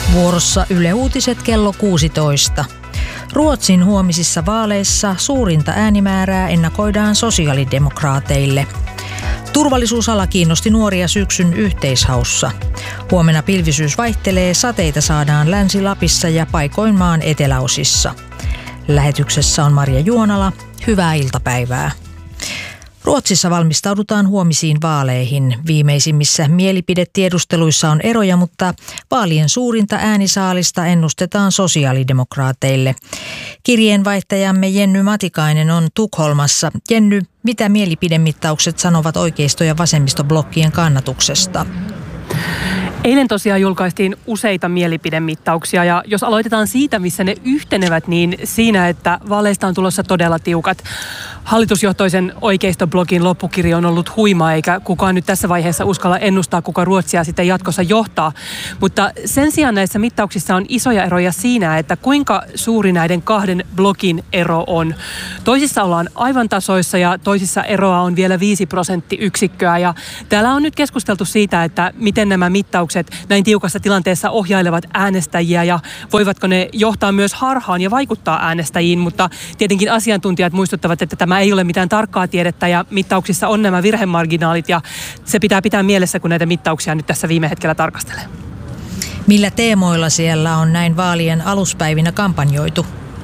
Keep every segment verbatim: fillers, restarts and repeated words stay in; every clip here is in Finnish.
Vuorossa Yle Uutiset kello kuusitoista. Ruotsin huomisissa vaaleissa suurinta äänimäärää ennakoidaan sosiaalidemokraateille. Turvallisuusala kiinnosti nuoria syksyn yhteishaussa. Huomenna pilvisyys vaihtelee, sateita saadaan Länsi-Lapissa ja paikoin maan eteläosissa. Lähetyksessä on Marja Juonala. Hyvää iltapäivää. Ruotsissa valmistaudutaan huomisiin vaaleihin. Viimeisimmissä mielipidetiedusteluissa on eroja, mutta vaalien suurinta äänisaalista ennustetaan sosiaalidemokraateille. Kirjeenvaihtajamme Jenny Matikainen on Tukholmassa. Jenny, mitä mielipidemittaukset sanovat oikeisto- ja vasemmistoblokkien kannatuksesta? Eilen tosiaan julkaistiin useita mielipidemittauksia ja jos aloitetaan siitä, missä ne yhtenevät, niin siinä, että vaaleista on tulossa todella tiukat. Hallitusjohtoisen oikeistoblogin loppukirja on ollut huima, eikä kukaan nyt tässä vaiheessa uskalla ennustaa, kuka Ruotsia sitten jatkossa johtaa. Mutta sen sijaan näissä mittauksissa on isoja eroja siinä, että kuinka suuri näiden kahden blogin ero on. Toisissa ollaan aivan tasoissa ja toisissa eroa on vielä viisi prosenttiyksikköä. Ja täällä on nyt keskusteltu siitä, että miten nämä mittaukset näin tiukassa tilanteessa ohjailevat äänestäjiä ja voivatko ne johtaa myös harhaan ja vaikuttaa äänestäjiin. Mutta tietenkin asiantuntijat muistuttavat, että tämä ei ole mitään tarkkaa tiedettä ja mittauksissa on nämä virhemarginaalit ja se pitää pitää mielessä, kun näitä mittauksia nyt tässä viime hetkellä tarkastelee. Millä teemoilla siellä on näin vaalien aluspäivinä kampanjoitu?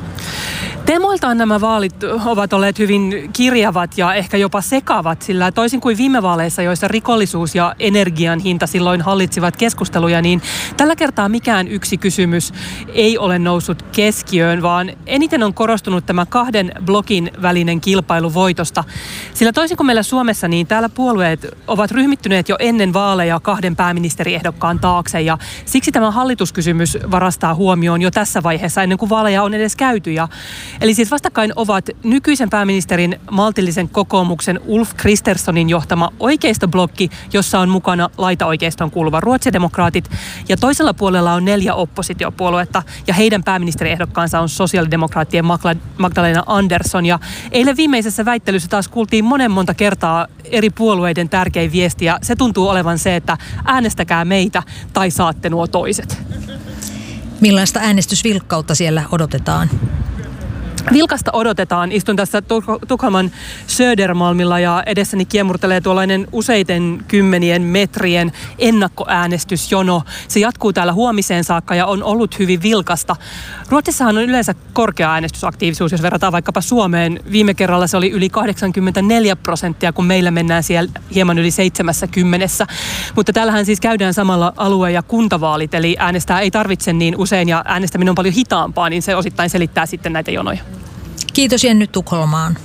Teemoiltaan nämä vaalit ovat olleet hyvin kirjavat ja ehkä jopa sekavat, sillä toisin kuin viime vaaleissa, joissa rikollisuus ja energian hinta silloin hallitsivat keskusteluja, niin tällä kertaa mikään yksi kysymys ei ole noussut keskiöön, vaan eniten on korostunut tämä kahden blokin välinen kilpailu voitosta. Sillä toisin kuin meillä Suomessa, niin täällä puolueet ovat ryhmittyneet jo ennen vaaleja kahden pääministeriehdokkaan taakse ja siksi tämä hallituskysymys varastaa huomioon jo tässä vaiheessa ennen kuin vaaleja on edes käyty. Ja Eli siis vastakkain ovat nykyisen pääministerin maltillisen kokoomuksen Ulf Kristerssonin johtama oikeistoblokki, jossa on mukana laitaoikeistoon kuuluva Ruotsidemokraatit. Ja toisella puolella on neljä oppositiopuoluetta ja heidän pääministeriehdokkaansa on sosiaalidemokraattien Magdalena Andersson. Ja eilen viimeisessä väittelyssä taas kuultiin monen monta kertaa eri puolueiden tärkein viesti ja se tuntuu olevan se, että äänestäkää meitä tai saatte nuo toiset. Millaista äänestysvilkkautta siellä odotetaan? Vilkasta odotetaan. Istun tässä Tukholman Södermalmilla ja edessäni kiemurtelee tuollainen useiden kymmenien metrien ennakkoäänestysjono. Se jatkuu täällä huomiseen saakka ja on ollut hyvin vilkasta. Ruotsissahan on yleensä korkea äänestysaktiivisuus, jos verrataan vaikkapa Suomeen. Viime kerralla se oli yli kahdeksankymmentäneljä prosenttia, kun meillä mennään siellä hieman yli seitsemänkymmentä. Mutta täällähän siis käydään samalla alue- ja kuntavaalit, eli äänestää ei tarvitse niin usein ja äänestäminen on paljon hitaampaa, niin se osittain selittää sitten näitä jonoja. Kiitos Jenny Tukholmaan.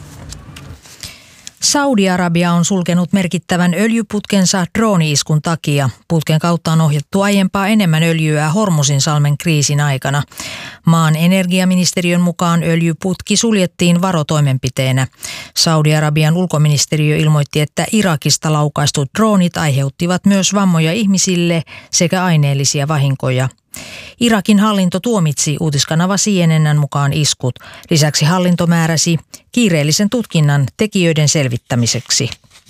Saudi-Arabia on sulkenut merkittävän öljyputkensa drooni-iskun takia. Putken kautta on ohjattu aiempaa enemmän öljyä Hormuzinsalmen kriisin aikana. Maan energiaministeriön mukaan öljyputki suljettiin varotoimenpiteenä. Saudi-Arabian ulkoministeriö ilmoitti, että Irakista laukaistut droonit aiheuttivat myös vammoja ihmisille sekä aineellisia vahinkoja. Irakin hallinto tuomitsi uutiskanava C N N:n mukaan iskut. Lisäksi hallinto määräsi kiireellisen tutkinnan tekijöiden selvittämiseksi.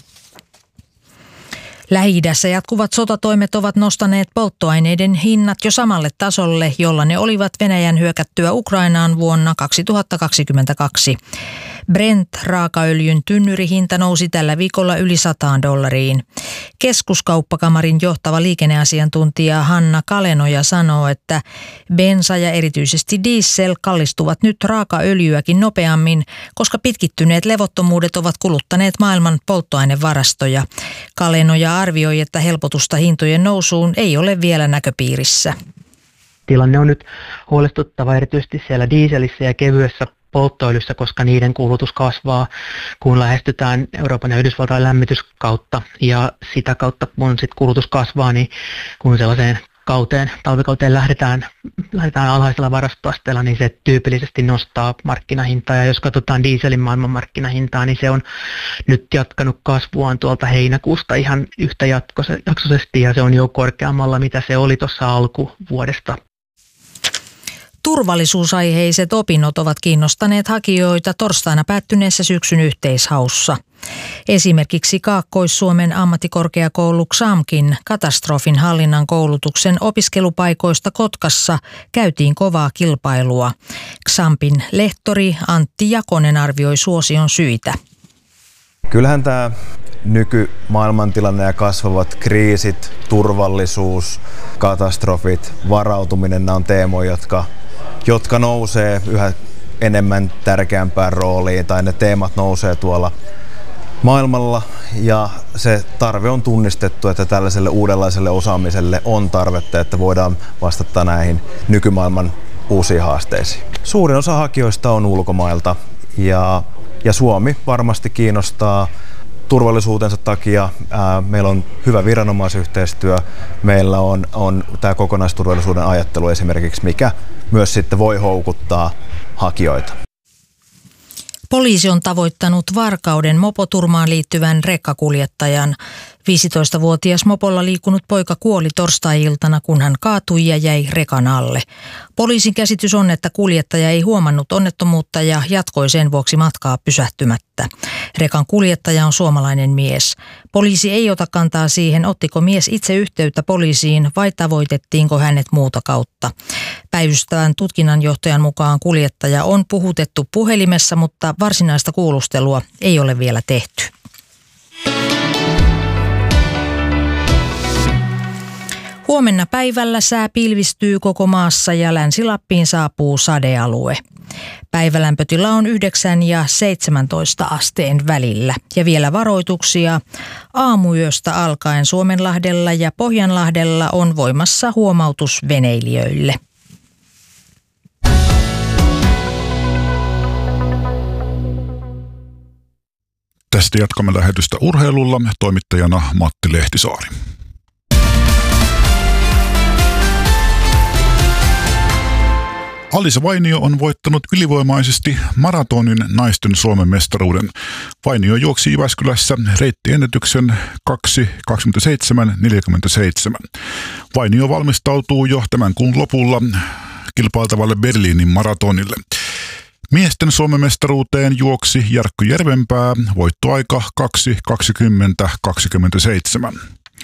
Lähi-idässä jatkuvat sotatoimet ovat nostaneet polttoaineiden hinnat jo samalle tasolle, jolla ne olivat Venäjän hyökättyä Ukrainaan vuonna kaksituhattakaksikymmentäkaksi. Brent-raakaöljyn tynnyrihinta nousi tällä viikolla yli sataan dollariin. Keskuskauppakamarin johtava liikenneasiantuntija Hanna Kalenoja sanoo, että bensa ja erityisesti diesel kallistuvat nyt raakaöljyäkin nopeammin, koska pitkittyneet levottomuudet ovat kuluttaneet maailman polttoainevarastoja. Kalenoja arvioi, että helpotusta hintojen nousuun ei ole vielä näköpiirissä. Tilanne on nyt huolestuttava erityisesti siellä dieselissä ja kevyessä polttoöljyssä, koska niiden kulutus kasvaa, kun lähestytään Euroopan ja Yhdysvaltain lämmityskautta. Ja sitä kautta, kun sit kulutus kasvaa, niin kun sellaiseen kauteen, talvikauteen lähdetään, lähdetään alhaisella varastoasteella, niin se tyypillisesti nostaa markkinahintaa. Ja jos katsotaan dieselin maailmanmarkkinahintaa, niin se on nyt jatkanut kasvuaan tuolta heinäkuusta ihan yhtä jaksoisesti, ja se on jo korkeammalla, mitä se oli tuossa alkuvuodesta. Turvallisuusaiheiset opinnot ovat kiinnostaneet hakijoita torstaina päättyneessä syksyn yhteishaussa. Esimerkiksi Kaakkois-Suomen ammattikorkeakoulu X A M:kin katastrofin hallinnan koulutuksen opiskelupaikoista Kotkassa käytiin kovaa kilpailua. X A M:n lehtori Antti Jakonen arvioi suosion syitä. Kyllähän tämä nykymaailmantilanne ja kasvavat kriisit, turvallisuus, katastrofit, varautuminen, nämä on teemoja, jotka, jotka nousee yhä enemmän tärkeämpään rooliin, tai ne teemat nousee tuolla maailmalla, ja se tarve on tunnistettu, että tällaiselle uudenlaiselle osaamiselle on tarvetta, että voidaan vastata näihin nykymaailman uusiin haasteisiin. Suurin osa hakijoista on ulkomailta, ja, ja Suomi varmasti kiinnostaa turvallisuutensa takia. Ää, meillä on hyvä viranomaisyhteistyö, meillä on, on tämä kokonaisturvallisuuden ajattelu esimerkiksi, mikä myös sitten voi houkuttaa hakijoita. Poliisi on tavoittanut Varkauden mopoturmaan liittyvän rekkakuljettajan. viisitoistavuotias mopolla liikkunut poika kuoli torstai-iltana, kun hän kaatui ja jäi rekan alle. Poliisin käsitys on, että kuljettaja ei huomannut onnettomuutta ja jatkoi sen vuoksi matkaa pysähtymättä. Rekan kuljettaja on suomalainen mies. Poliisi ei ota kantaa siihen, ottiko mies itse yhteyttä poliisiin vai tavoitettiinko hänet muuta kautta. Päivystävän tutkinnanjohtajan mukaan kuljettaja on puhutettu puhelimessa, mutta varsinaista kuulustelua ei ole vielä tehty. Huomenna päivällä sää pilvistyy koko maassa ja Länsi-Lappiin saapuu sadealue. Päivälämpötila on yhdeksän ja seitsemäntoista asteen välillä ja vielä varoituksia. Aamuyöstä alkaen Suomenlahdella ja Pohjanlahdella on voimassa huomautus veneilijöille. Tästä jatkamme lähetystä urheilulla, toimittajana Matti Lehtisaari. Alisa Vainio on voittanut ylivoimaisesti maratonin naisten Suomen mestaruuden. Vainio juoksi Jyväskylässä reittiennätyksen kaksi kaksikymmentäseitsemän neljäkymmentäseitsemän. Vainio valmistautuu jo tämän kuun lopulla kilpailtavalle Berliinin maratonille. Miesten Suomen mestaruuteen juoksi Jarkko Järvenpää, voittoaika kaksi kaksikymmentä kaksikymmentäseitsemän.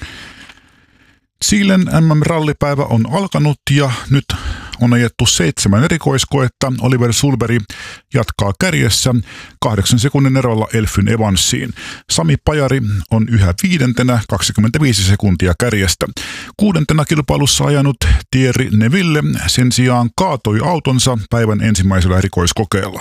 Chilen M M-rallipäivä on alkanut ja nyt on ajettu seitsemän erikoiskoetta. Oliver Sulberg jatkaa kärjessä kahdeksan sekunnin erolla Elfyn Evansiin. Sami Pajari on yhä viidentenä kaksikymmentäviisi sekuntia kärjestä. Kuudentena kilpailussa ajanut Thierry Neville sen sijaan kaatoi autonsa päivän ensimmäisellä erikoiskokeella.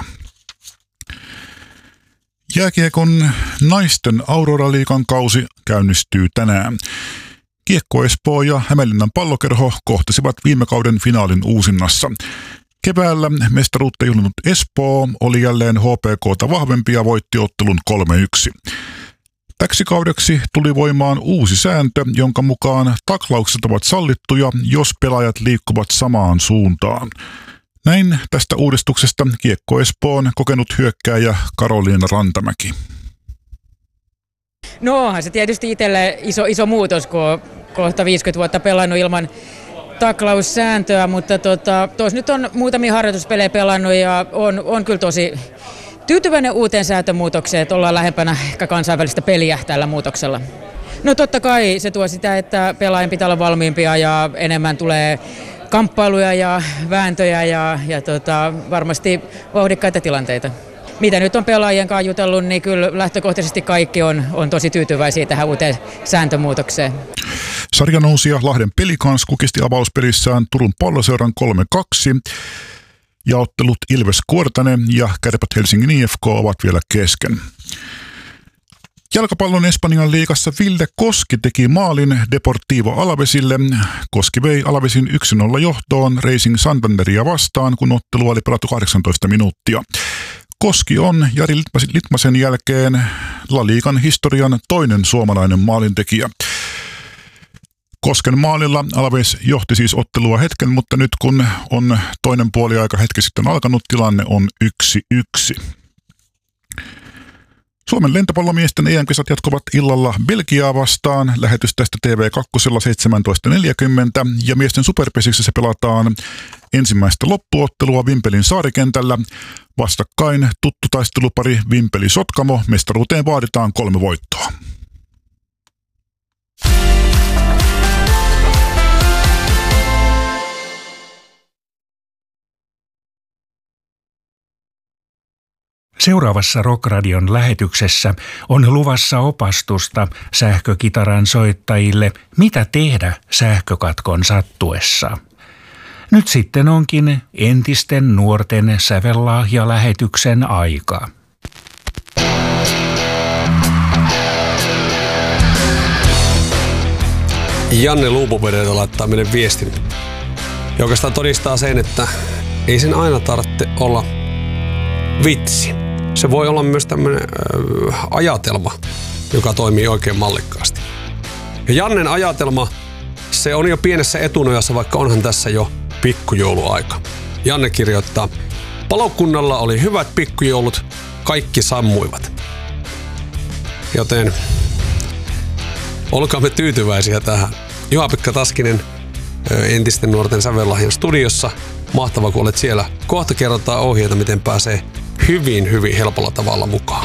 Jääkiekon naisten Aurora-liigan kausi käynnistyy tänään. Kiekko Espoo ja Hämeenlinnan Pallokerho kohtasivat viime kauden finaalin uusinnassa. Keväällä mestaruutta juhlinut Espoo oli jälleen H P K:ta vahvempi ja voitti ottelun kolme yksi. Täksi kaudeksi tuli voimaan uusi sääntö, jonka mukaan taklaukset ovat sallittuja, jos pelaajat liikkuvat samaan suuntaan. Näin tästä uudistuksesta Kiekko Espoon kokenut hyökkääjä Karoliina Rantamäki. No onhan se tietysti itselle iso, iso muutos, kun on kohta viisikymmentä vuotta pelannut ilman taklaussääntöä, mutta tota, tuossa nyt on muutamia harjoituspelejä pelannut ja on, on kyllä tosi tyytyväinen uuteen sääntömuutokseen, että ollaan lähempänä ehkä kansainvälistä peliä tällä muutoksella. No totta kai se tuo sitä, että pelaajien pitää olla valmiimpia ja enemmän tulee kamppailuja ja vääntöjä ja, ja tota, varmasti vauhdikkaita tilanteita. Mitä nyt on pelaajien kanssa jutellut, niin kyllä lähtökohtaisesti kaikki on, on tosi tyytyväisiä tähän uuteen sääntömuutokseen. Sarjanousija Lahden Pelikans kukisti avauspelissään Turun Palloseuran kolme kaksi. Ja ottelut Ilves Kuortane ja Kärpät Helsingin I F K ovat vielä kesken. Jalkapallon Espanjan liigassa Vilde Koski teki maalin Deportivo Alavesille. Koski vei Alavesin yksi nolla johtoon Racing Santanderia vastaan, kun ottelua oli pelattu kahdeksantoista minuuttia. Koski on Jari Litmasen jälkeen La Ligan historian toinen suomalainen maalintekijä. Kosken maalilla Alaves johti siis ottelua hetken, mutta nyt kun on toinen puoliaika hetki sitten alkanut, tilanne on yksi yksi. Suomen lentopallomiesten E M-kisat jatkuvat illalla Belgiaa vastaan. Lähetys tästä T V kaksi seitsemäntoista neljäkymmentä ja miesten superpesiksessä pelataan ensimmäistä loppuottelua Vimpelin saarikentällä. Vastakkain tuttu taistelupari Vimpeli-Sotkamo. Mestaruuteen vaaditaan kolme voittoa. Seuraavassa Rockradion lähetyksessä on luvassa opastusta sähkökitaran soittajille, mitä tehdä sähkökatkon sattuessa. Nyt sitten onkin entisten nuorten sävellahja-lähetyksen aika. Janne Luupovedeltä laittaa meille viestin, joka oikeastaan todistaa sen, että ei sen aina tarvitse olla vitsi. Se voi olla myös tämmöinen äh, ajatelma, joka toimii oikein mallikkaasti. Ja Jannen ajatelma, se on jo pienessä etunojassa, vaikka onhan tässä jo pikkujouluaika. Janne kirjoittaa, palokunnalla oli hyvät pikkujoulut, kaikki sammuivat. Joten olkaamme tyytyväisiä tähän. Juha-Pekka Taskinen entisten nuorten sävellahjan studiossa. Mahtava, kun olet siellä. Kohta kerrotaan ohjeita, miten pääsee hyvin, hyvin helpolla tavalla mukaan.